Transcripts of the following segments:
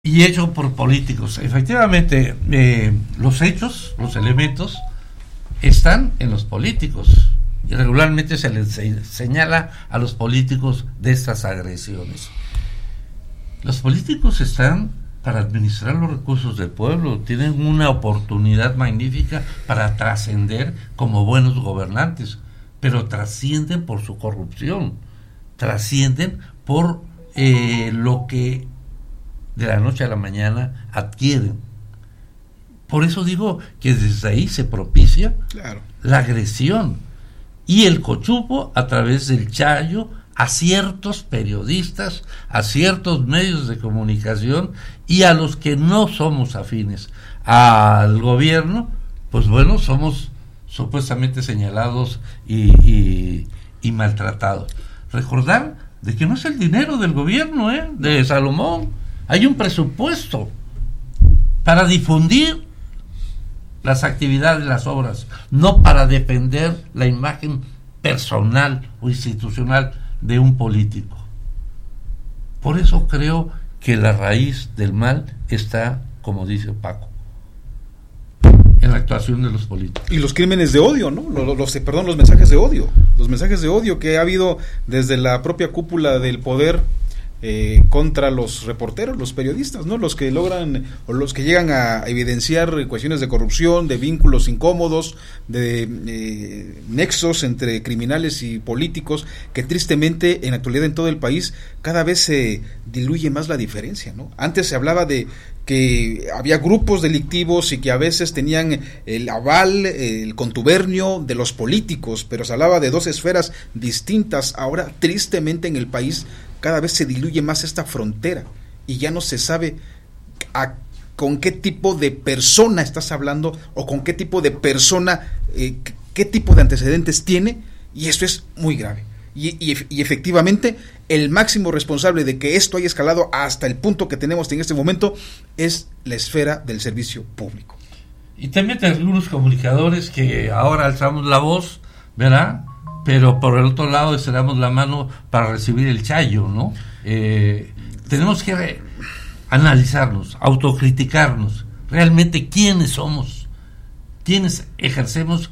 y hecho por políticos. Efectivamente, los hechos, los elementos están en los políticos y regularmente se les señala a los políticos de estas agresiones. Los políticos están para administrar los recursos del pueblo, tienen una oportunidad magnífica para trascender como buenos gobernantes, pero trascienden por su corrupción, trascienden por lo que de la noche a la mañana adquieren. Por eso digo que desde ahí se propicia la agresión y el cochupo a través del chayo a ciertos periodistas, a ciertos medios de comunicación y a los que no somos afines al gobierno, pues bueno, somos supuestamente señalados y maltratados. Recordar de que no es el dinero del gobierno, de Salomón, hay un presupuesto para difundir las actividades, las obras, no para defender la imagen personal o institucional de un político. Por eso creo que la raíz del mal está, como dice Paco, en la actuación de los políticos. Y los crímenes de odio, ¿no? Los mensajes de odio. Los mensajes de odio que ha habido desde la propia cúpula del poder contra los reporteros, los periodistas, ¿no? Los que logran o los que llegan a evidenciar cuestiones de corrupción, de vínculos incómodos, de nexos entre criminales y políticos, que tristemente en la actualidad en todo el país cada vez se diluye más la diferencia, ¿no? Antes se hablaba de que había grupos delictivos y que a veces tenían el aval, el contubernio de los políticos, pero se hablaba de dos esferas distintas. Ahora, tristemente, en el país cada vez se diluye más esta frontera y ya no se sabe con qué tipo de persona estás hablando o con qué tipo de persona, qué tipo de antecedentes tiene, y esto es muy grave. Y efectivamente el máximo responsable de que esto haya escalado hasta el punto que tenemos en este momento es la esfera del servicio público. Y también hay algunos comunicadores que ahora alzamos la voz, ¿verdad? Pero por el otro lado estiramos la mano para recibir el chayo, ¿no? Tenemos que analizarnos, autocriticarnos, realmente quiénes somos, quiénes ejercemos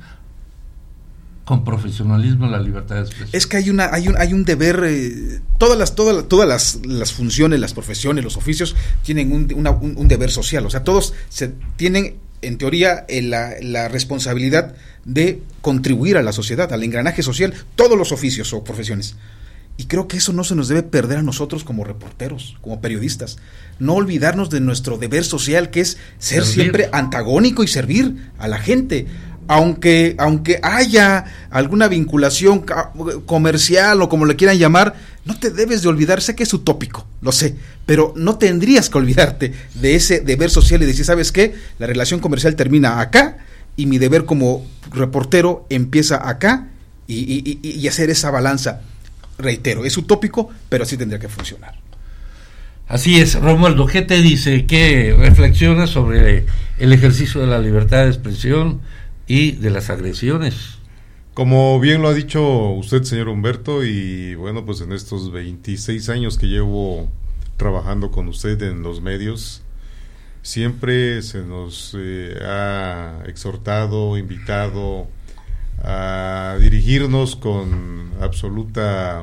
con profesionalismo la libertad de expresión. Es que hay un deber, todas las funciones, las profesiones, los oficios tienen un deber social, o sea, todos tienen en teoría la responsabilidad de contribuir a la sociedad, al engranaje social, todos los oficios o profesiones. Y creo que eso no se nos debe perder a nosotros como reporteros, como periodistas. No olvidarnos de nuestro deber social, que es ser siempre antagónico y servir a la gente. Aunque haya alguna vinculación comercial o como le quieran llamar, no te debes de olvidar, sé que es utópico, lo sé, pero no tendrías que olvidarte de ese deber social y decir, ¿sabes qué? La relación comercial termina acá y mi deber como reportero empieza acá y hacer esa balanza. Reitero, es utópico, pero así tendría que funcionar. Así es, Romualdo, ¿qué te dice? ¿Qué reflexionas sobre el ejercicio de la libertad de expresión y de las agresiones? Como bien lo ha dicho usted, señor Humberto, y bueno, pues en estos 26 años que llevo trabajando con usted en los medios, siempre se nos ha exhortado, invitado a dirigirnos con absoluta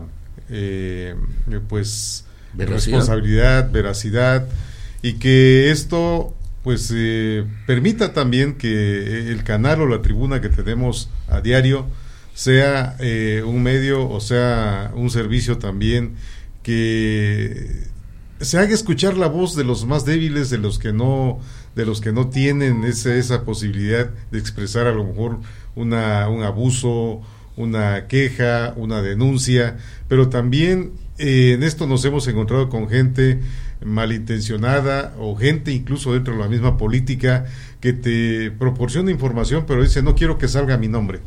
pues responsabilidad, veracidad, y que esto pues permita también que el canal o la tribuna que tenemos a diario sea un medio, o sea un servicio también que se haga escuchar la voz de los más débiles, de los que no tienen esa posibilidad de expresar a lo mejor un abuso, una queja, una denuncia, pero también en esto nos hemos encontrado con gente malintencionada o gente incluso dentro de la misma política que te proporciona información pero dice no quiero que salga mi nombre,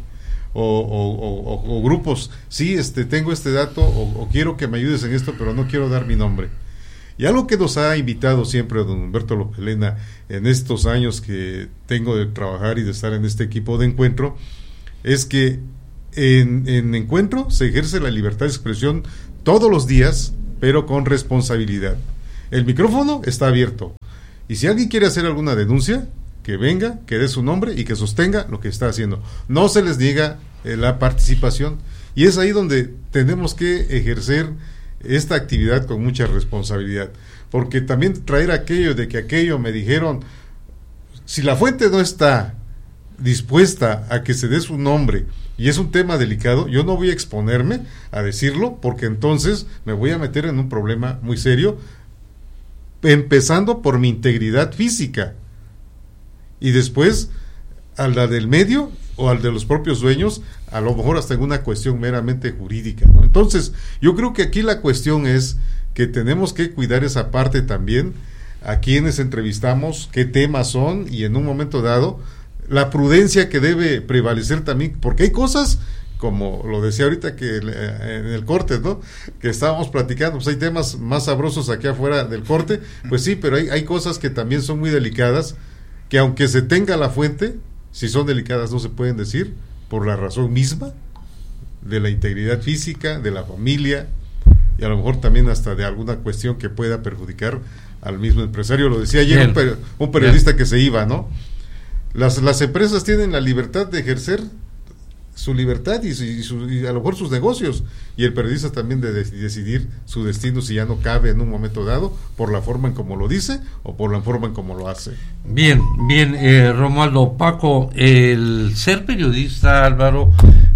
o grupos, sí, tengo este dato o quiero que me ayudes en esto pero no quiero dar mi nombre. Y algo que nos ha invitado siempre don Humberto López Lena en estos años que tengo de trabajar y de estar en este equipo de Encuentro es que en Encuentro se ejerce la libertad de expresión todos los días, pero con responsabilidad. el micrófono está abierto. Y si alguien quiere hacer alguna denuncia, que venga, que dé su nombre y que sostenga lo que está haciendo. No se les niega la participación. Y es ahí donde tenemos que ejercer esta actividad con mucha responsabilidad. Porque también traer aquello de que aquello me dijeron, si la fuente no está dispuesta a que se dé su nombre y es un tema delicado, yo no voy a exponerme a decirlo, porque entonces me voy a meter en un problema muy serio, empezando por mi integridad física y después a la del medio o al de los propios dueños, a lo mejor hasta en una cuestión meramente jurídica, ¿no? Entonces yo creo que aquí la cuestión es que tenemos que cuidar esa parte también, a quienes entrevistamos, qué temas son, y en un momento dado la prudencia que debe prevalecer también, porque hay cosas, como lo decía ahorita que en el corte, ¿no?, que estábamos platicando, pues hay temas más sabrosos aquí afuera del corte, pues sí, pero hay cosas que también son muy delicadas, que aunque se tenga la fuente, si son delicadas no se pueden decir, por la razón misma de la integridad física, de la familia, y a lo mejor también hasta de alguna cuestión que pueda perjudicar al mismo empresario. Lo decía ayer un periodista que se iba, ¿no? Las empresas tienen la libertad de ejercer su libertad y a lo mejor sus negocios, y el periodista también de decidir su destino si ya no cabe en un momento dado, por la forma en como lo dice o por la forma en como lo hace. Bien, Romualdo. Paco, el ser periodista, Álvaro,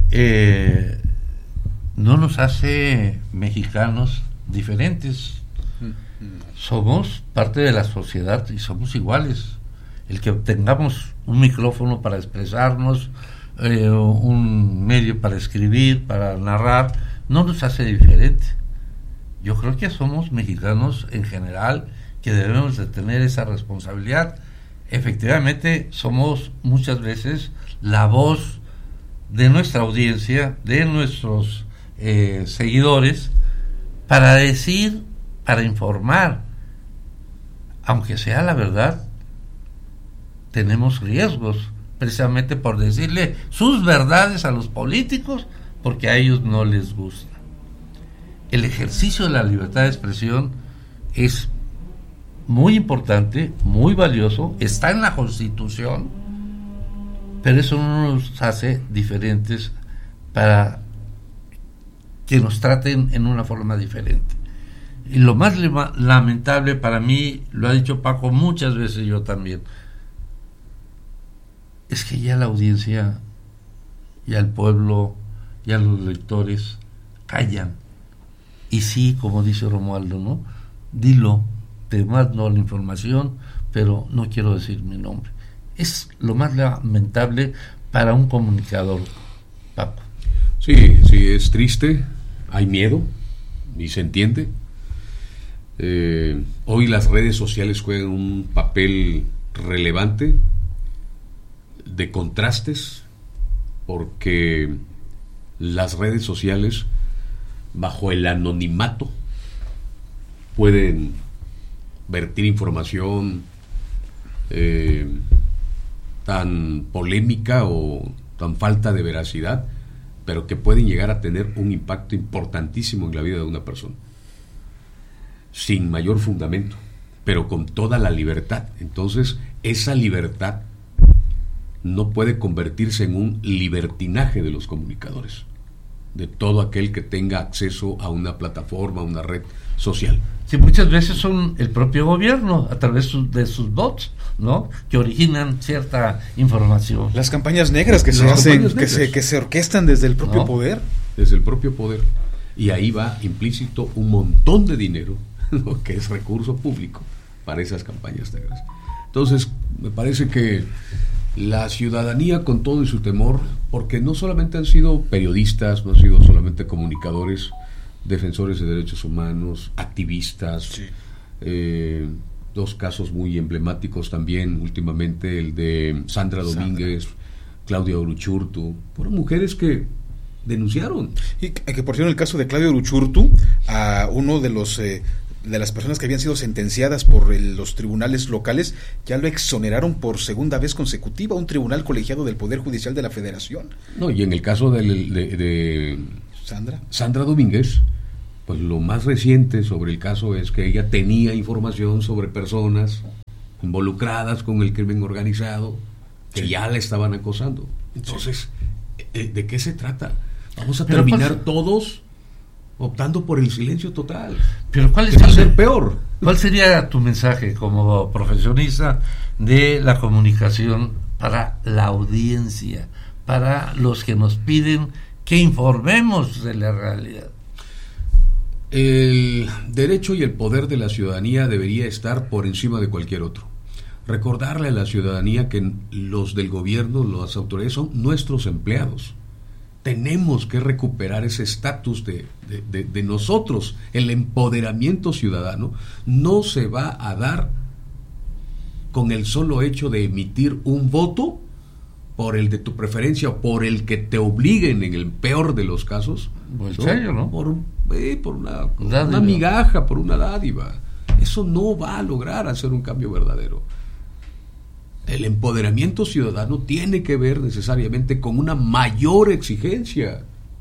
no nos hace mexicanos diferentes. Somos parte de la sociedad y somos iguales. El que tengamos un micrófono para expresarnos, un medio para escribir, para narrar, no nos hace diferente. Yo creo que somos mexicanos en general, que debemos de tener esa responsabilidad. Efectivamente, somos muchas veces la voz de nuestra audiencia, de nuestros seguidores, para decir, para informar, aunque sea la verdad. Tenemos riesgos, precisamente por decirle sus verdades a los políticos, porque a ellos no les gusta. El ejercicio de la libertad de expresión es muy importante, muy valioso, está en la Constitución, pero eso no nos hace diferentes para que nos traten en una forma diferente. Y lo más lamentable para mí, lo ha dicho Paco muchas veces, yo también, es que ya la audiencia, ya el pueblo, ya los lectores callan. Y sí, como dice Romualdo, ¿no?, dilo, te mando la información, pero no quiero decir mi nombre. Es lo más lamentable para un comunicador, Paco. Sí, es triste, hay miedo y se entiende. Hoy las redes sociales juegan un papel relevante de contrastes, porque las redes sociales, bajo el anonimato, pueden vertir información tan polémica o tan falta de veracidad, pero que pueden llegar a tener un impacto importantísimo en la vida de una persona, sin mayor fundamento, pero con toda la libertad. Entonces, esa libertad no puede convertirse en un libertinaje de los comunicadores, de todo aquel que tenga acceso a una plataforma, a una red social. Sí, muchas veces son el propio gobierno, a través de sus bots, ¿no?, que originan cierta información. Las campañas negras que se hacen, que se orquestan desde el propio poder. Desde el propio poder. Y ahí va implícito un montón de dinero, ¿no?, que es recurso público para esas campañas negras. Entonces, me parece que la ciudadanía, con todo y su temor, porque no solamente han sido periodistas, no han sido solamente comunicadores, defensores de derechos humanos, activistas, sí. Dos casos muy emblemáticos también últimamente, el de Sandra Domínguez, Claudia Uruchurtu, fueron mujeres que denunciaron. Y que por cierto, en el caso de Claudia Uruchurtu, a uno de los de las personas que habían sido sentenciadas por los tribunales locales, ya lo exoneraron por segunda vez consecutiva, un tribunal colegiado del Poder Judicial de la Federación. No, y en el caso de Sandra Domínguez, Pues lo más reciente sobre el caso es que ella tenía información sobre personas involucradas con el crimen organizado que ya la estaban acosando. Entonces, ¿de qué se trata? Vamos a terminar todos optando por el silencio total. Pero ¿cuál va a ser peor? ¿Cuál sería tu mensaje como profesionista de la comunicación para la audiencia, para los que nos piden que informemos de la realidad? El derecho y el poder de la ciudadanía debería estar por encima de cualquier otro. Recordarle a la ciudadanía que los del gobierno, las autoridades, son nuestros empleados. Tenemos que recuperar ese estatus de nosotros. El empoderamiento ciudadano no se va a dar con el solo hecho de emitir un voto por el de tu preferencia o por el que te obliguen en el peor de los casos, ¿no? Por una migaja, por una dádiva. Eso no va a lograr hacer un cambio verdadero. El empoderamiento ciudadano tiene que ver necesariamente con una mayor exigencia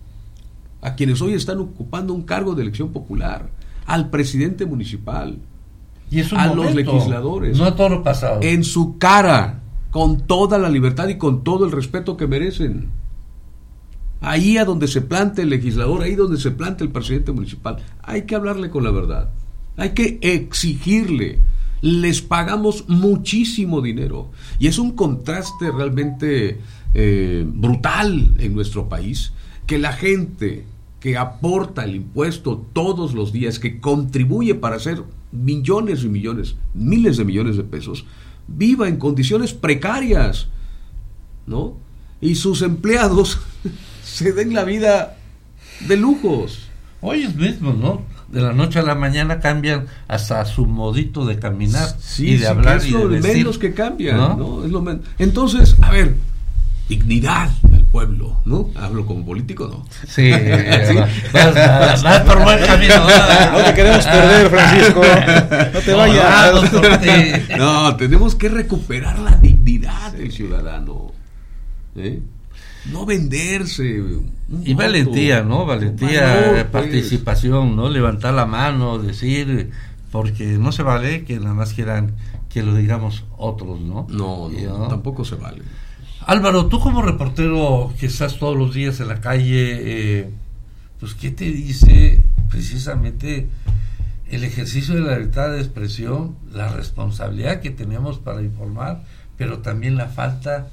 a quienes hoy están ocupando un cargo de elección popular, al presidente municipal, y es a los legisladores, no a todo lo pasado, en su cara, con toda la libertad y con todo el respeto que merecen. Ahí a donde se plante el legislador, ahí donde se plante el presidente municipal, hay que hablarle con la verdad, hay que exigirle. Les pagamos muchísimo dinero y es un contraste realmente brutal en nuestro país, que la gente que aporta el impuesto todos los días, que contribuye para hacer millones y millones, miles de millones de pesos, viva en condiciones precarias, ¿no? Y sus empleados se den la vida de lujos. Hoy mismo, ¿no? De la noche a la mañana cambian hasta su modito de caminar y de hablar es y de lo vestir, menos que cambian, ¿no? Es lo menos. Entonces, a ver, dignidad al pueblo, ¿no? Hablo como político, ¿no? Sí, vas por buen camino. No te queremos perder, Francisco. No te vayas. No, tenemos que recuperar la dignidad del ciudadano, ¿eh? No venderse. Y valentía, ¿no? Valentía, participación, ¿no? Levantar la mano, decir, porque no se vale que nada más quieran que lo digamos otros, ¿no? No, tampoco se vale. Álvaro, tú como reportero que estás todos los días en la calle, pues ¿qué te dice precisamente el ejercicio de la libertad de expresión, la responsabilidad que tenemos para informar, pero también la falta,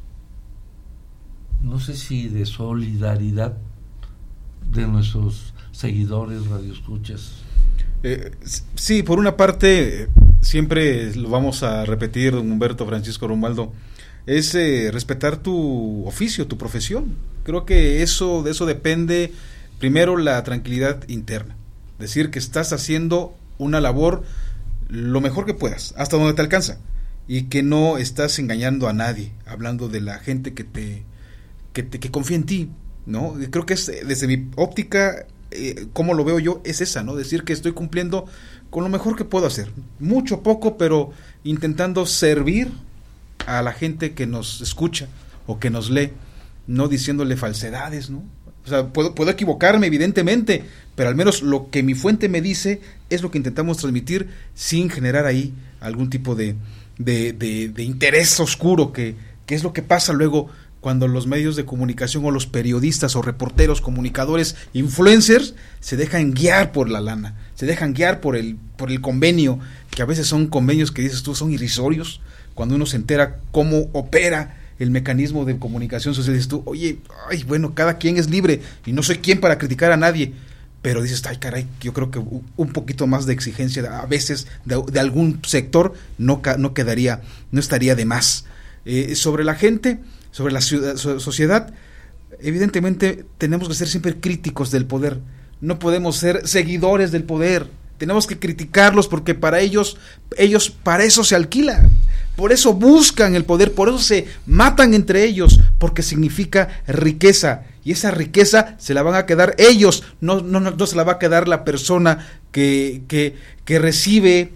no sé si de solidaridad de nuestros seguidores, radioescuchas? Sí, por una parte, siempre lo vamos a repetir, don Humberto Francisco Romualdo, es respetar tu oficio, tu profesión. Creo que de eso depende primero la tranquilidad interna, decir que estás haciendo una labor lo mejor que puedas, hasta donde te alcanza, y que no estás engañando a nadie, hablando de la gente que confía en ti, ¿no? Creo que es, desde mi óptica, como lo veo yo, es esa, ¿no? Decir que estoy cumpliendo con lo mejor que puedo hacer, mucho o poco, pero intentando servir a la gente que nos escucha o que nos lee, no diciéndole falsedades, ¿no? O sea, puedo equivocarme, evidentemente, pero al menos lo que mi fuente me dice es lo que intentamos transmitir sin generar ahí algún tipo de interés oscuro, que es lo que pasa luego cuando los medios de comunicación o los periodistas o reporteros, comunicadores, influencers, se dejan guiar por la lana, se dejan guiar por el convenio, que a veces son convenios que dices tú son irrisorios, cuando uno se entera cómo opera el mecanismo de comunicación social, dices tú, oye, bueno, cada quien es libre, y no soy quien para criticar a nadie, pero dices, ay caray, yo creo que un poquito más de exigencia a veces de algún sector no quedaría, no estaría de más. Sobre la gente, sobre la sociedad, evidentemente tenemos que ser siempre críticos del poder, no podemos ser seguidores del poder, tenemos que criticarlos porque para ellos para eso se alquilan, por eso buscan el poder, por eso se matan entre ellos, porque significa riqueza, y esa riqueza se la van a quedar ellos, no se la va a quedar la persona que recibe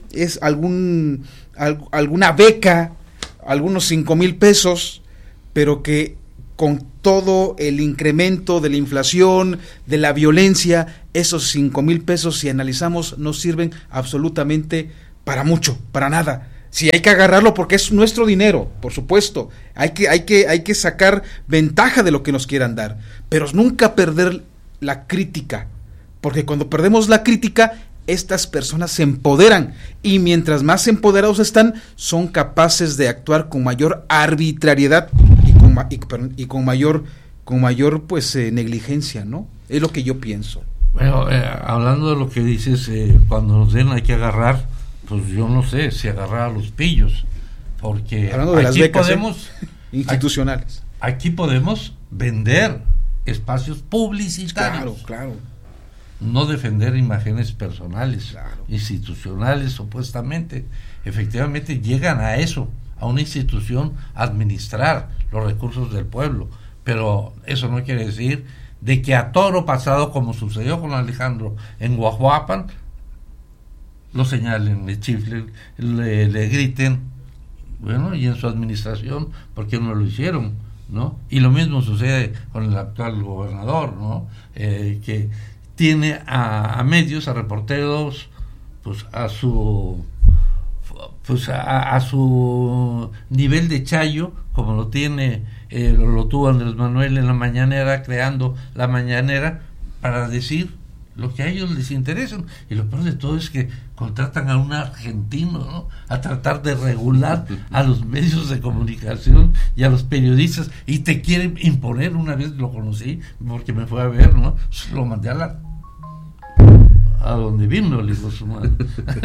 alguna beca, algunos 5,000 pesos, pero que con todo el incremento de la inflación, de la violencia, esos 5,000 pesos, si analizamos, no sirven absolutamente para mucho, para nada. Sí, hay que agarrarlo porque es nuestro dinero, por supuesto. Hay que sacar ventaja de lo que nos quieran dar, pero nunca perder la crítica, porque cuando perdemos la crítica, estas personas se empoderan, y mientras más empoderados están, son capaces de actuar con mayor arbitrariedad y con mayor pues negligencia, ¿no? Es lo que yo pienso. Bueno, hablando de lo que dices, cuando nos den hay que agarrar, pues yo no sé si agarrar a los pillos, porque hablando de las becas podemos institucionales. Aquí podemos vender espacios publicitarios. Claro. No defender imágenes personales, claro, institucionales supuestamente. Efectivamente llegan a eso, a una institución, a administrar los recursos del pueblo, pero eso no quiere decir de que a toro pasado, como sucedió con Alejandro en Guajuapan, lo señalen, le chiflen, le griten, bueno, y en su administración, ¿por qué no lo hicieron? ¿No? Y lo mismo sucede con el actual gobernador, ¿no? Que tiene a medios, a reporteros, pues a su nivel de chayo, como lo tiene, lo tuvo Andrés Manuel en la mañanera, creando la mañanera para decir lo que a ellos les interesa. Y lo peor de todo es que contratan a un argentino, ¿no?, a tratar de regular a los medios de comunicación y a los periodistas, y te quieren imponer. Una vez lo conocí porque me fue a ver, ¿no? Lo mandé a donde vino el hijo de su madre.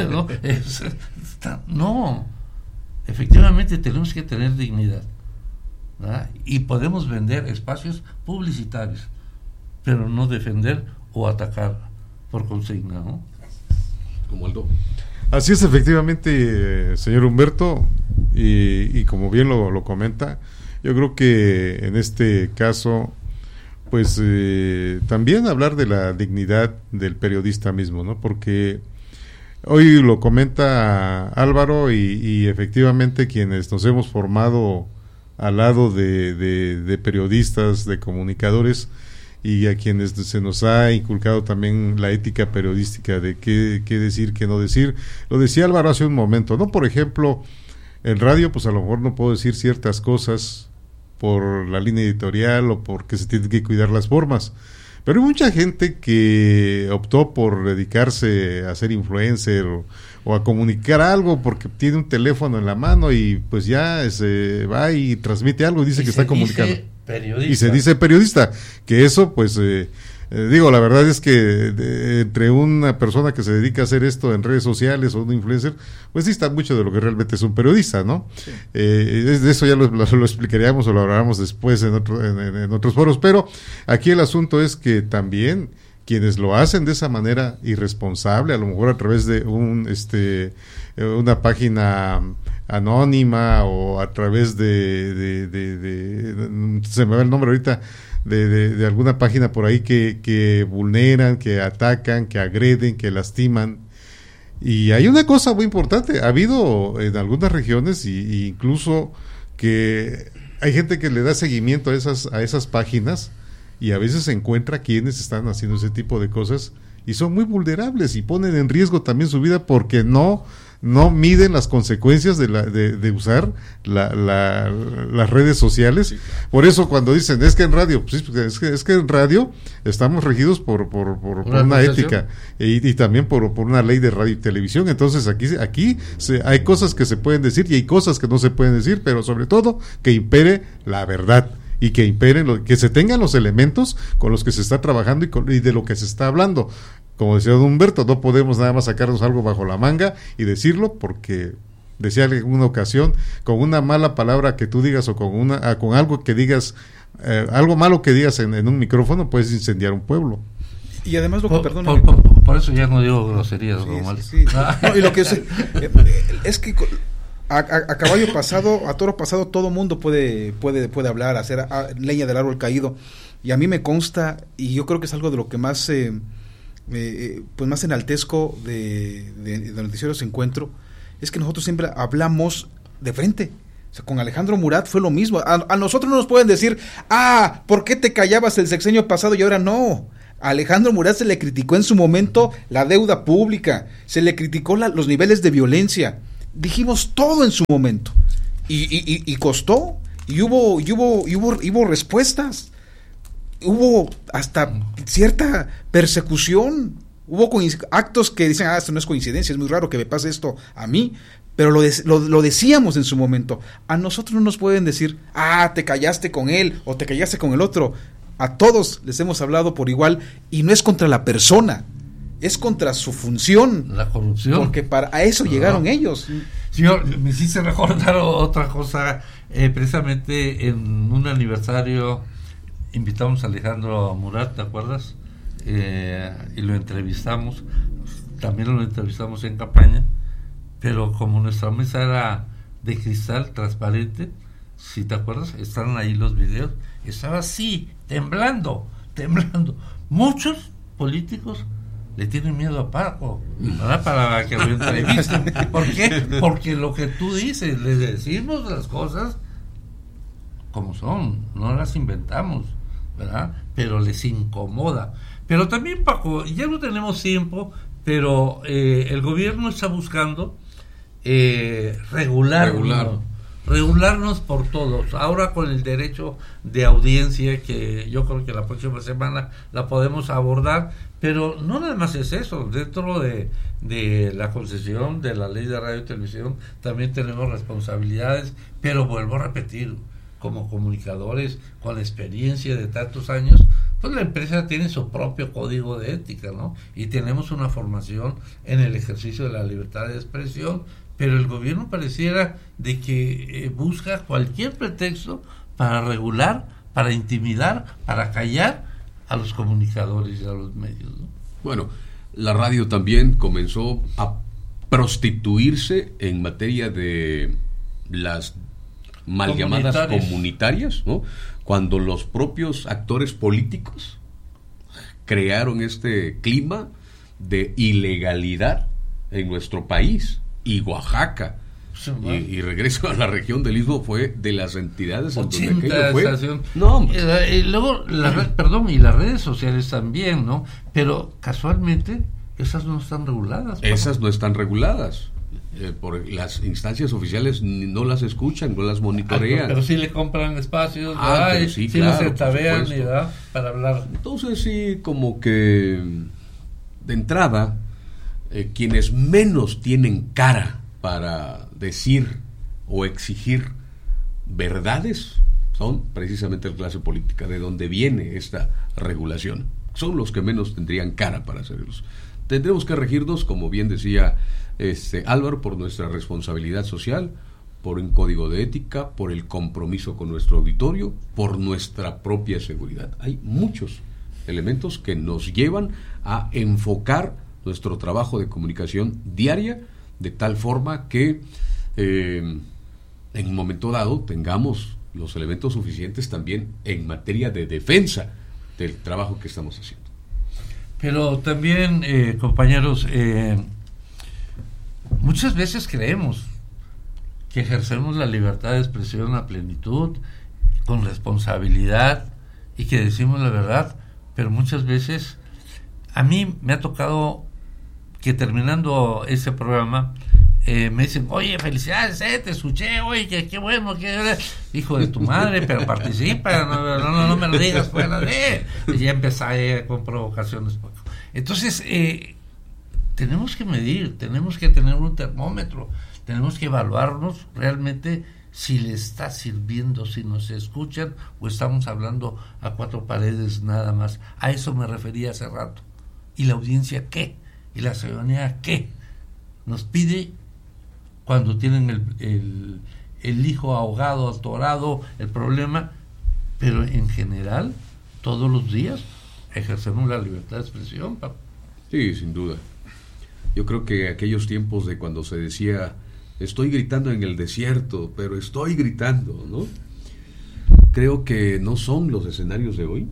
No, efectivamente tenemos que tener dignidad, ¿verdad? Y podemos vender espacios publicitarios, pero no defender o atacar por consigna, ¿no? Como Aldo. Así es, efectivamente, señor Humberto, y como bien lo comenta, yo creo que en este caso, pues también hablar de la dignidad del periodista mismo, ¿no? Porque hoy lo comenta Álvaro, y efectivamente quienes nos hemos formado al lado de periodistas, de comunicadores, y a quienes se nos ha inculcado también la ética periodística de qué decir, qué no decir. Lo decía Álvaro hace un momento, ¿no? Por ejemplo, en radio, pues a lo mejor no puedo decir ciertas cosas por la línea editorial o porque se tienen que cuidar las formas, pero hay mucha gente que optó por dedicarse a ser influencer o a comunicar algo porque tiene un teléfono en la mano y pues ya se va y transmite algo y dice que está comunicando. Y se dice periodista, que eso pues digo, la verdad es que entre una persona que se dedica a hacer esto en redes sociales o un influencer, pues dista mucho de lo que realmente es un periodista, ¿no? Sí. De eso ya lo explicaríamos o lo hablaremos después en otros foros, pero aquí el asunto es que también quienes lo hacen de esa manera irresponsable, a lo mejor a través de una página anónima o a través se me va el nombre ahorita, de alguna página por ahí que vulneran, que atacan, que agreden, que lastiman. Y hay una cosa muy importante, ha habido en algunas regiones y incluso que hay gente que le da seguimiento a esas páginas, y a veces se encuentra quienes están haciendo ese tipo de cosas y son muy vulnerables y ponen en riesgo también su vida porque no miden las consecuencias de usar las redes sociales. Sí. Por eso cuando dicen, es que en radio, pues, es que en radio estamos regidos por una ética y también por una ley de radio y televisión. Entonces aquí hay cosas que se pueden decir y hay cosas que no se pueden decir, pero sobre todo que impere la verdad y que imperen, que se tengan los elementos con los que se está trabajando y de lo que se está hablando. Como decía don Humberto, no podemos nada más sacarnos algo bajo la manga y decirlo, porque decía en una ocasión, con una mala palabra que tú digas o con algo que digas, algo malo que digas en un micrófono, puedes incendiar un pueblo. Y además lo que por eso ya no digo groserías, sí. No, y lo que es que a caballo pasado, a toro pasado, todo mundo puede hablar, hacer leña del árbol caído, y a mí me consta, y yo creo que es algo de lo que más pues más enaltezco de Noticieros Encuentro, es que nosotros siempre hablamos de frente. O sea, con Alejandro Murat fue lo mismo. A nosotros no nos pueden decir, ¿por qué te callabas el sexenio pasado y ahora no? A Alejandro Murat se le criticó en su momento la deuda pública, se le criticó los niveles de violencia. Dijimos todo en su momento. Y costó, y hubo respuestas. Hubo hasta cierta persecución. Hubo actos que dicen, esto no es coincidencia, es muy raro que me pase esto a mí. Pero lo decíamos en su momento. A nosotros no nos pueden decir, te callaste con él o te callaste con el otro. A todos les hemos hablado por igual, y no es contra la persona, es contra su función. La corrupción. Porque a eso llegaron ellos. Señor, me hiciste recordar otra cosa. Precisamente en un aniversario invitamos a Alejandro Murat, ¿te acuerdas? Y lo entrevistamos. También lo entrevistamos en campaña. Pero como nuestra mesa era de cristal transparente, si te acuerdas, están ahí los videos, estaba así, temblando. Muchos políticos le tienen miedo a Paco, ¿verdad? Para que lo entrevisten. ¿Por qué? Porque lo que tú dices, le decimos las cosas como son, no las inventamos, ¿verdad? Pero les incomoda. Pero también, Paco, ya no tenemos tiempo, pero el gobierno está buscando regularnos por todos. Ahora con el derecho de audiencia, que yo creo que la próxima semana la podemos abordar, pero no nada más es eso. Dentro de la concesión de la ley de radio y televisión también tenemos responsabilidades, pero vuelvo a repetir, como comunicadores con la experiencia de tantos años, pues la empresa tiene su propio código de ética, ¿no? Y tenemos una formación en el ejercicio de la libertad de expresión, pero el gobierno pareciera de que busca cualquier pretexto para regular, para intimidar, para callar a los comunicadores y a los medios, ¿no? Bueno, la radio también comenzó a prostituirse en materia de las mal llamadas comunitarias, ¿no? Cuando los propios actores políticos crearon este clima de ilegalidad en nuestro país. Y Oaxaca, y regreso a la región del Istmo, fue de las entidades en donde aquello fue. No, y luego y las redes sociales también, ¿no? Pero casualmente esas no están reguladas. Esas no están reguladas. Por las instancias oficiales no las escuchan, no las monitorean. Pero sí le compran espacios, sí, claro, los entabean, para hablar. Entonces sí, como que de entrada, quienes menos tienen cara para decir o exigir verdades son precisamente la clase política, de donde viene esta regulación. Son los que menos tendrían cara para hacerlos. Tendremos que regirnos, como bien decía Álvaro, por nuestra responsabilidad social, por un código de ética, por el compromiso con nuestro auditorio, por nuestra propia seguridad. Hay muchos elementos que nos llevan a enfocar nuestro trabajo de comunicación diaria de tal forma que en un momento dado tengamos los elementos suficientes también en materia de defensa del trabajo que estamos haciendo. Pero también, compañeros, muchas veces creemos que ejercemos la libertad de expresión a plenitud, con responsabilidad, y que decimos la verdad, pero muchas veces a mí me ha tocado que terminando ese programa me dicen, oye, felicidades, te escuché, oye, qué bueno, hijo de tu madre, pero participa, no me lo digas fuera de... Y ya empecé con provocaciones. Entonces, tenemos que medir, tenemos que tener un termómetro, tenemos que evaluarnos realmente si le está sirviendo, si nos escuchan o estamos hablando a cuatro paredes nada más. A eso me refería hace rato. ¿Y la audiencia qué? ¿Y la ciudadanía qué? Nos pide cuando tienen el hijo ahogado, atorado, el problema, pero en general, todos los días ejercemos la libertad de expresión, Paco. Sí, sin duda. Yo creo que aquellos tiempos de cuando se decía, estoy gritando en el desierto, pero estoy gritando, ¿no? Creo que no son los escenarios de hoy.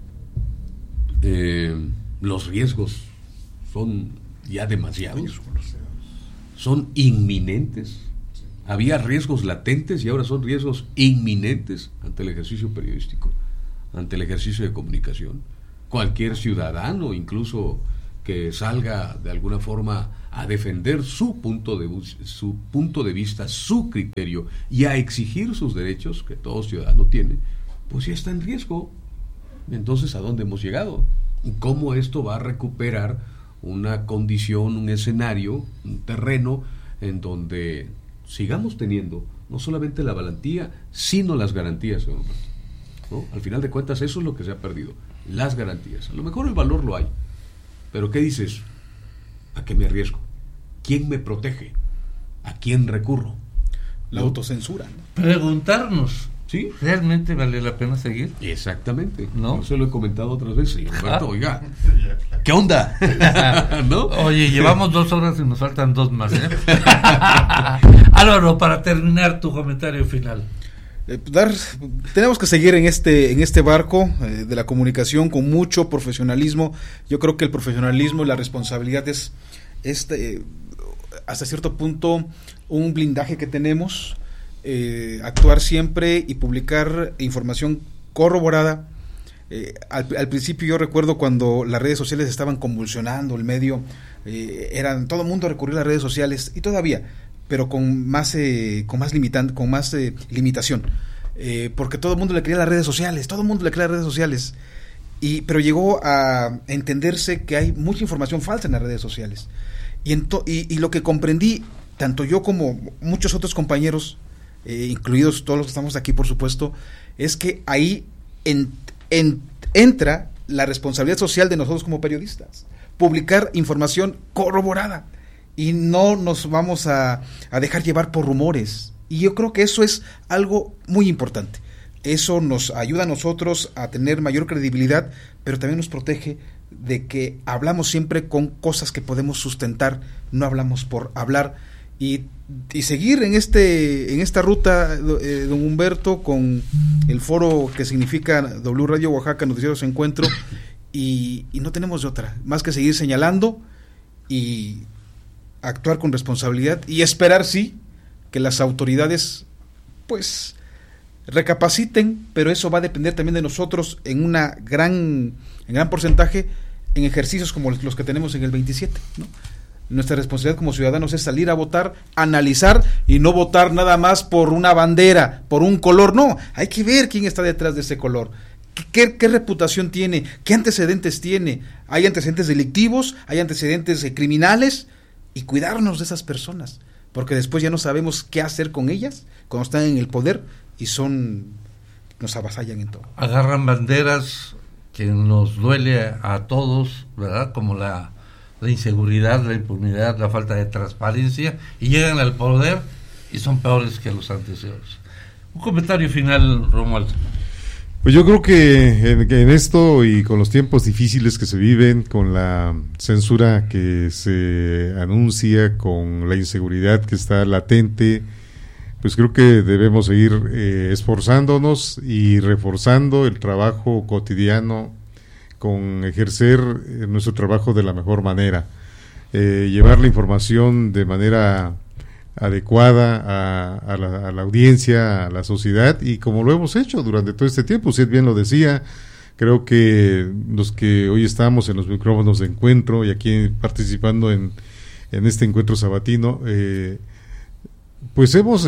Los riesgos son ya demasiados, son inminentes. Había riesgos latentes y ahora son riesgos inminentes ante el ejercicio periodístico, ante el ejercicio de comunicación. cualquier ciudadano, incluso que salga de alguna forma a defender su punto de vista, su criterio y a exigir sus derechos que todo ciudadano tiene, pues ya está en riesgo. Entonces, ¿a dónde hemos llegado? ¿Y cómo esto va a recuperar una condición, un escenario, un terreno en donde sigamos teniendo no solamente la valentía, sino las garantías, señor Humberto, ¿no? Al final de cuentas, eso es lo que se ha perdido, las garantías. A lo mejor el valor lo hay, pero ¿qué dices? ¿A qué me arriesgo? ¿Quién me protege? ¿A quién recurro? La autocensura, ¿no? Preguntarnos, ¿sí? ¿realmente vale la pena seguir? Exactamente. ¿No? Yo se lo he comentado otras veces, señor Humberto, oiga, ¿qué onda? ¿No? Oye, llevamos 2 horas y nos faltan 2 más, ¿eh? Álvaro, para terminar tu comentario final. Tenemos que seguir en este barco de la comunicación con mucho profesionalismo. Yo creo que el profesionalismo y la responsabilidad es hasta cierto punto un blindaje que tenemos, actuar siempre y publicar información corroborada. Al principio yo recuerdo cuando las redes sociales estaban convulsionando el medio, todo el mundo recurría a las redes sociales, y todavía, pero con más limitación, porque todo el mundo le creía las redes sociales, pero llegó a entenderse que hay mucha información falsa en las redes sociales, y lo que comprendí, tanto yo como muchos otros compañeros, incluidos todos los que estamos aquí, por supuesto, es que ahí entra la responsabilidad social de nosotros como periodistas, publicar información corroborada, y no nos vamos a dejar llevar por rumores. Y yo creo que eso es algo muy importante. Eso nos ayuda a nosotros a tener mayor credibilidad, pero también nos protege de que hablamos siempre con cosas que podemos sustentar, no hablamos por hablar, y seguir en esta ruta, don Humberto, con el foro que significa W Radio Oaxaca, Noticieros Encuentro, y no tenemos de otra, más que seguir señalando y actuar con responsabilidad, y esperar, sí, que las autoridades pues recapaciten, pero eso va a depender también de nosotros en gran porcentaje, en ejercicios como los que tenemos en el 27, ¿no? Nuestra responsabilidad como ciudadanos es salir a votar, analizar, y no votar nada más por una bandera, por un color. No, hay que ver quién está detrás de ese color, qué reputación tiene, qué antecedentes tiene. Hay antecedentes delictivos, hay antecedentes criminales, y cuidarnos de esas personas, porque después ya no sabemos qué hacer con ellas cuando están en el poder y nos avasallan en todo. Agarran banderas que nos duele a todos, ¿verdad? Como la inseguridad, la impunidad, la falta de transparencia, y llegan al poder y son peores que los antecesores. Un comentario final, Romualdo. Pues yo creo que en esto, y con los tiempos difíciles que se viven, con la censura que se anuncia, con la inseguridad que está latente, pues creo que debemos seguir esforzándonos y reforzando el trabajo cotidiano, con ejercer nuestro trabajo de la mejor manera, llevar la información de manera adecuada a la audiencia, a la sociedad, y como lo hemos hecho durante todo este tiempo. Usted bien lo decía, creo que los que hoy estamos en los micrófonos de encuentro y aquí participando en este encuentro sabatino, pues hemos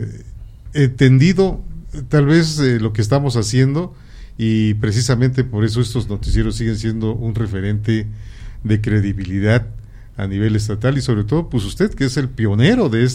entendido tal vez lo que estamos haciendo, y precisamente por eso estos noticieros siguen siendo un referente de credibilidad a nivel estatal, y sobre todo pues usted, que es el pionero de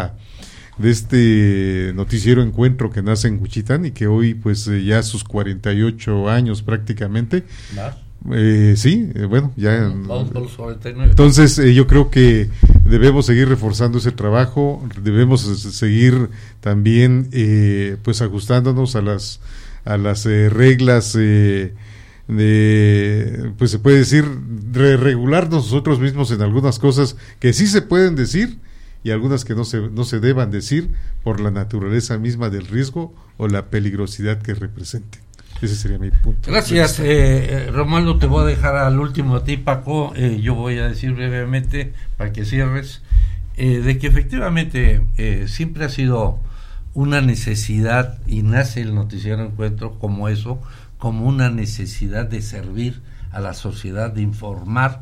este noticiero Encuentro, que nace en Juchitán y que hoy pues ya a sus 48 años prácticamente. Sí, bueno, ya vamos por los 49. Entonces yo creo que debemos seguir reforzando ese trabajo, debemos seguir también pues ajustándonos a las reglas pues se puede decir, regularnos nosotros mismos en algunas cosas que sí se pueden decir, y algunas que no se deban decir por la naturaleza misma del riesgo o la peligrosidad que represente. Ese sería mi punto. Gracias, Romualdo. Te voy a dejar al último a ti, Paco. Yo voy a decir brevemente, para que cierres, de que efectivamente siempre ha sido una necesidad, y nace el noticiero Encuentro como eso, como una necesidad de servir a la sociedad de informar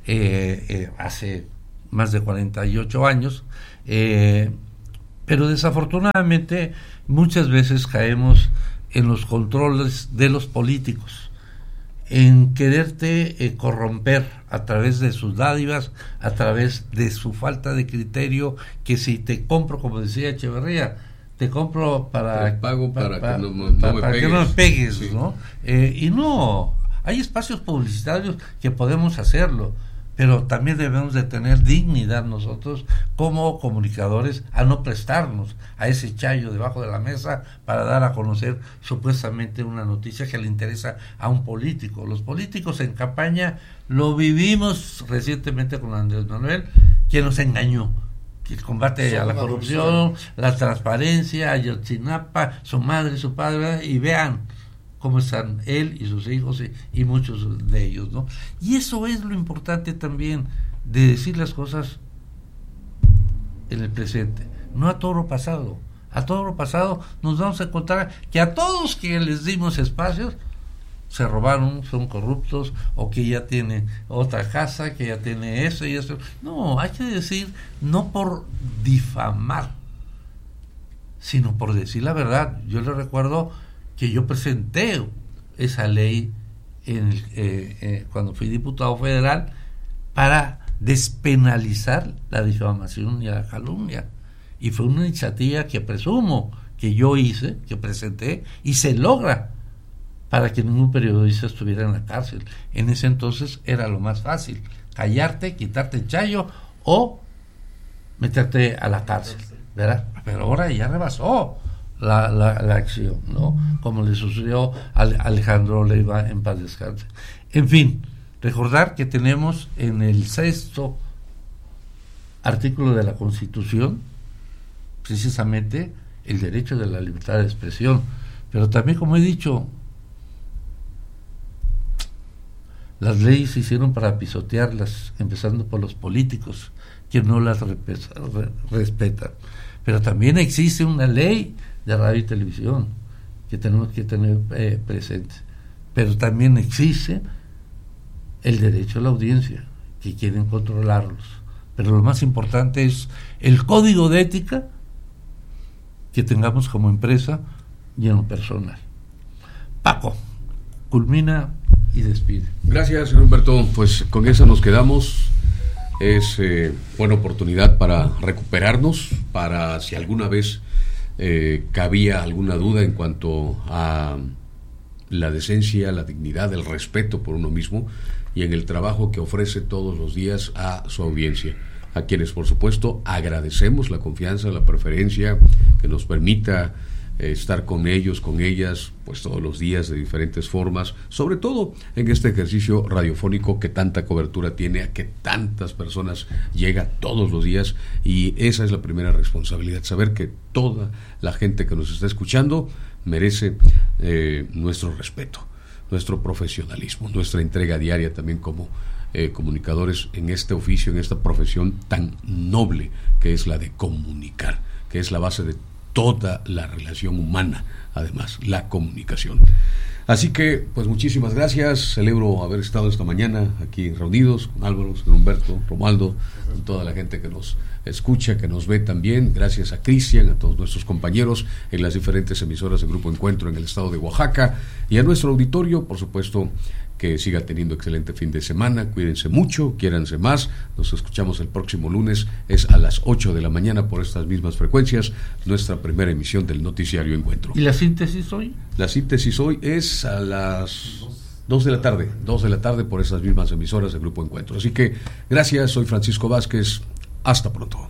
hace más de 48 años, pero desafortunadamente muchas veces caemos en los controles de los políticos, en quererte corromper a través de sus dádivas, a través de su falta de criterio, que si te compro, como decía Echeverría, te compro para que no me pegues, sí. ¿no? Y no, hay espacios publicitarios que podemos hacerlo, pero también debemos de tener dignidad nosotros como comunicadores a no prestarnos a ese chayo debajo de la mesa para dar a conocer supuestamente una noticia que le interesa a un político. Los políticos en campaña lo vivimos recientemente con Andrés Manuel, quien nos engañó, el combate a la corrupción, la transparencia, Ayotzinapa, su madre, su padre, y vean cómo están él y sus hijos y muchos de ellos, ¿no? Y eso es lo importante también, de decir las cosas en el presente, no a todo lo pasado. A todo lo pasado nos vamos a encontrar que a todos que les dimos espacios se robaron, son corruptos, o que ya tiene otra casa, que ya tiene eso y eso. No, hay que decir, no por difamar, sino por decir la verdad. Yo le recuerdo que yo presenté esa ley cuando fui diputado federal para despenalizar la difamación y la calumnia, y fue una iniciativa que presumo que yo hice, que presenté, y se logra para que ningún periodista estuviera en la cárcel. En ese entonces era lo más fácil, callarte, quitarte el chayo o meterte a la cárcel, ¿verdad? Pero ahora ya rebasó la acción, ¿no? Como le sucedió a Alejandro Leiva, en paz descanse. En fin, recordar que tenemos en el 6º artículo de la Constitución precisamente el derecho de la libertad de expresión, pero también, como he dicho, las leyes se hicieron para pisotearlas, empezando por los políticos que no las respetan, pero también existe una ley de radio y televisión que tenemos que tener presente, pero también existe el derecho a la audiencia, que quieren controlarlos, pero lo más importante es el código de ética que tengamos como empresa y en lo personal. Paco, culmina y despide. Gracias, señor Humberto. Pues con eso nos quedamos. Es buena oportunidad para recuperarnos, para si alguna vez cabía alguna duda en cuanto a la decencia, la dignidad, el respeto por uno mismo y en el trabajo que ofrece todos los días a su audiencia, a quienes por supuesto agradecemos la confianza, la preferencia que nos permita estar con ellos, con ellas, pues todos los días de diferentes formas, sobre todo en este ejercicio radiofónico que tanta cobertura tiene, a que tantas personas llega todos los días, y esa es la primera responsabilidad, saber que toda la gente que nos está escuchando merece nuestro respeto, nuestro profesionalismo, nuestra entrega diaria también como comunicadores en este oficio, en esta profesión tan noble que es la de comunicar, que es la base de toda la relación humana, además, la comunicación. Así que, pues muchísimas gracias, celebro haber estado esta mañana aquí reunidos con Álvaro, con Humberto, Romualdo, con toda la gente que nos escucha, que nos ve también, gracias a Cristian, a todos nuestros compañeros en las diferentes emisoras del Grupo Encuentro en el estado de Oaxaca, y a nuestro auditorio, por supuesto, que siga teniendo excelente fin de semana, cuídense mucho, quiéranse más, nos escuchamos el próximo lunes, es a las 8 de la mañana por estas mismas frecuencias, nuestra primera emisión del Noticiario Encuentro. ¿Y la síntesis hoy? La síntesis hoy es a las 2 de la tarde por esas mismas emisoras del Grupo Encuentro. Así que gracias, soy Francisco Vázquez, hasta pronto.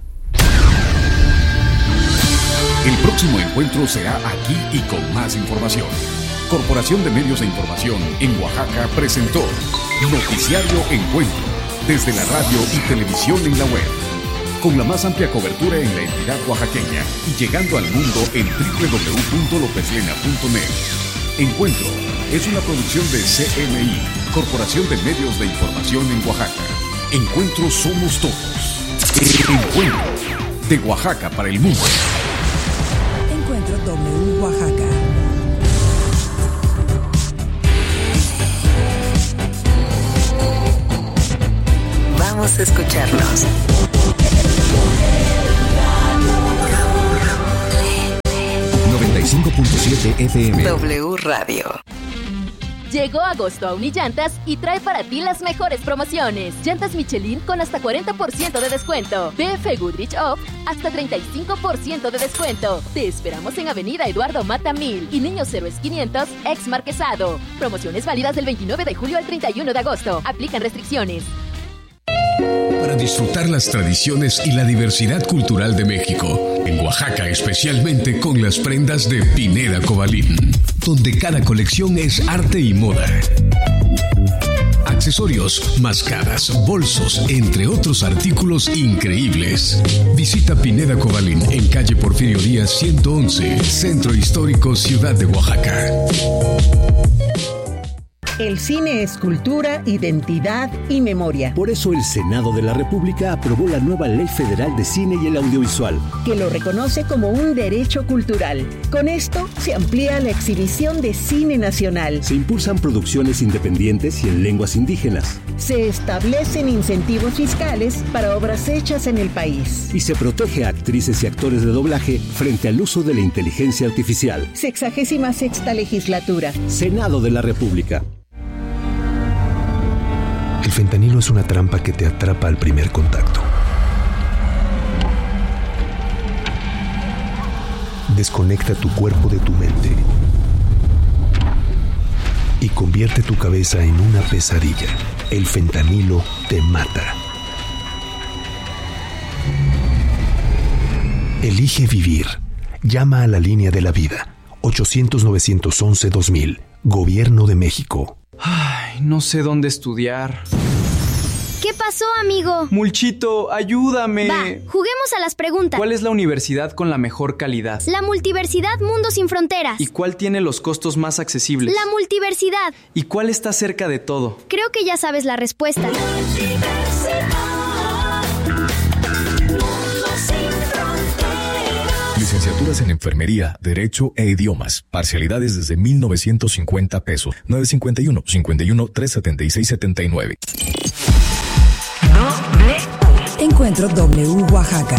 El próximo encuentro será aquí y con más información. Corporación de Medios de Información en Oaxaca presentó Noticiario Encuentro, desde la radio y televisión en la web, con la más amplia cobertura en la entidad oaxaqueña y llegando al mundo en www.lopeslena.net. Encuentro es una producción de CMI, Corporación de Medios de Información en Oaxaca. Encuentro somos todos. Encuentro de Oaxaca para el mundo. Encuentro W Oaxaca. Vamos a escucharnos. FM. W Radio. Llegó agosto a Unillantas y trae para ti las mejores promociones. Llantas Michelin con hasta 40% de descuento. BF Goodrich Off hasta 35% de descuento. Te esperamos en Avenida Eduardo Mata 1000 y Niños Héroes 500 ex Marquesado. Promociones válidas del 29 de julio al 31 de agosto. Aplican restricciones. Para disfrutar las tradiciones y la diversidad cultural de México, en Oaxaca especialmente con las prendas de Pineda Cobalín, donde cada colección es arte y moda. Accesorios, mascadas, bolsos, entre otros artículos increíbles. Visita Pineda Cobalín en calle Porfirio Díaz 111, Centro Histórico, Ciudad de Oaxaca. El cine es cultura, identidad y memoria. Por eso el Senado de la República aprobó la nueva Ley Federal de Cine y el Audiovisual, que lo reconoce como un derecho cultural. Con esto se amplía la exhibición de cine nacional. Se impulsan producciones independientes y en lenguas indígenas. Se establecen incentivos fiscales para obras hechas en el país. Y se protege a actrices y actores de doblaje frente al uso de la inteligencia artificial. 66ª legislatura. Senado de la República. El fentanilo es una trampa que te atrapa al primer contacto. Desconecta tu cuerpo de tu mente y convierte tu cabeza en una pesadilla. El fentanilo te mata. Elige vivir. Llama a la línea de la vida. 800-911-2000. Gobierno de México. Ay, no sé dónde estudiar. ¿Qué pasó, amigo? Mulchito, ayúdame. Va, juguemos a las preguntas. ¿Cuál es la universidad con la mejor calidad? La Multiversidad Mundo Sin Fronteras. ¿Y cuál tiene los costos más accesibles? La Multiversidad. ¿Y cuál está cerca de todo? Creo que ya sabes la respuesta. Licenciaturas en Enfermería, Derecho e Idiomas. Parcialidades desde 1,950 pesos. 951-51-376-79. Encuentro W Oaxaca.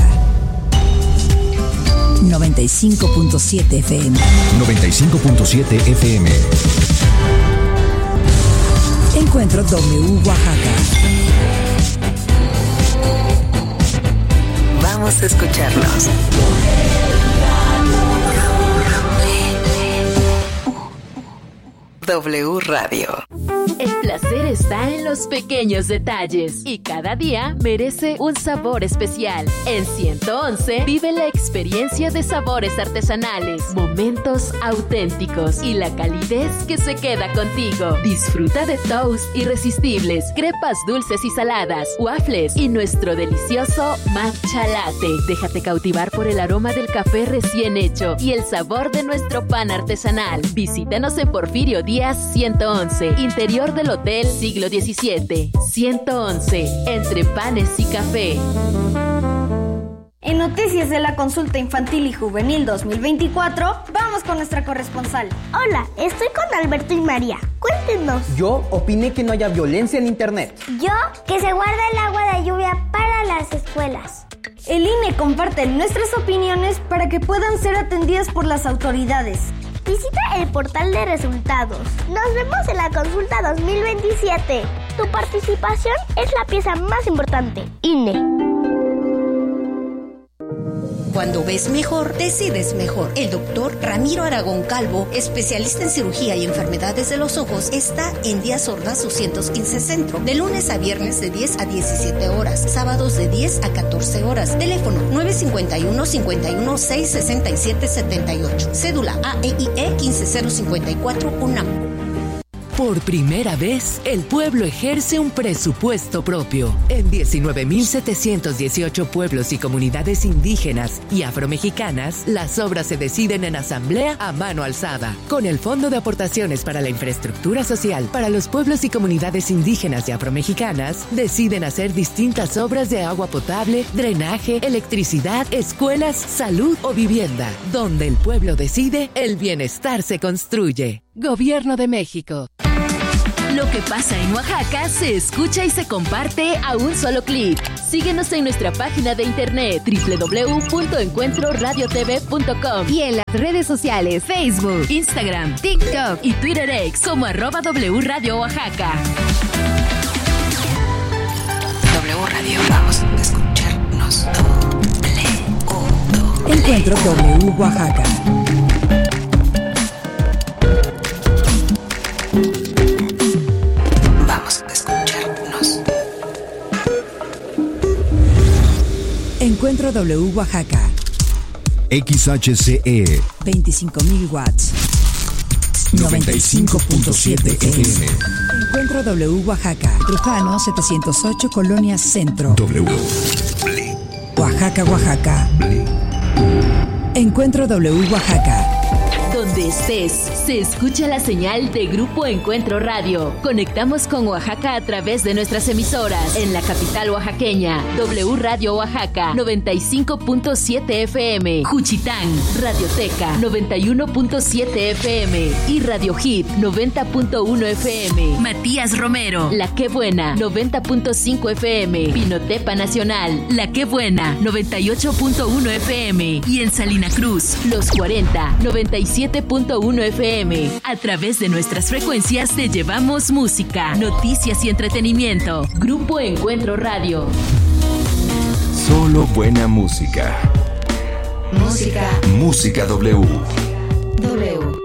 95.7 FM. 95.7 FM. Encuentro W Oaxaca. Vamos a escucharnos. W Radio. El placer está en los pequeños detalles y cada día merece un sabor especial. En 111 vive la experiencia de sabores artesanales, momentos auténticos y la calidez que se queda contigo. Disfruta de toast irresistibles, crepas dulces y saladas, waffles y nuestro delicioso matcha latte. Déjate cautivar por el aroma del café recién hecho y el sabor de nuestro pan artesanal. Visítanos en Porfirio Díaz 111, interior del Hotel Siglo XVII. 111, entre panes y café. En noticias de la Consulta Infantil y Juvenil 2024, vamos con nuestra corresponsal. Hola, estoy con Alberto y María. Cuéntenos. Yo opiné que no haya violencia en internet. Yo, que se guarde el agua de lluvia para las escuelas. El INE comparte nuestras opiniones para que puedan ser atendidas por las autoridades. Visita el portal de resultados. Nos vemos en la consulta 2027. Tu participación es la pieza más importante. INE. Cuando ves mejor, decides mejor. El doctor Ramiro Aragón Calvo, especialista en cirugía y enfermedades de los ojos, está en Díaz Ordaz 215 Centro, de lunes a viernes de 10 a 17 horas, sábados de 10 a 14 horas. Teléfono 951-51-667-78. Cédula AEIE 15054 UNAM. Por primera vez, el pueblo ejerce un presupuesto propio. En 19.718 pueblos y comunidades indígenas y afromexicanas, las obras se deciden en asamblea a mano alzada. Con el Fondo de Aportaciones para la Infraestructura Social para los pueblos y comunidades indígenas y afromexicanas, deciden hacer distintas obras de agua potable, drenaje, electricidad, escuelas, salud o vivienda. Donde el pueblo decide, el bienestar se construye. Gobierno de México. Lo Lo que pasa en Oaxaca se escucha y se comparte a un solo clic. Síguenos en nuestra página de internet www.encuentroradiotv.com y en las redes sociales Facebook, Instagram, TikTok y Twitter X como @W Radio Oaxaca. W Radio, vamos a escucharnos. Encuentro W Oaxaca. Vamos a escucharnos. Encuentro W Oaxaca. XHCE 25.000 watts. 95.7 FM. Encuentro W Oaxaca. Trujano 708 Colonia Centro. W. Oaxaca, Oaxaca. Encuentro W Oaxaca. Donde estés, se escucha la señal de Grupo Encuentro Radio. Conectamos con Oaxaca a través de nuestras emisoras. En la capital oaxaqueña, W Radio Oaxaca, 95.7 FM. Juchitán, Radioteca, 91.7 FM. Y Radio Hit, 90.1 FM. Matías Romero, La Que Buena, 90.5 FM. Pinotepa Nacional, La Que Buena, 98.1 FM. Y en Salina Cruz, Los 40, 97.1 FM. A través de nuestras frecuencias te llevamos música, noticias y entretenimiento. Grupo Encuentro Radio. Solo buena música. Música. Música W. W.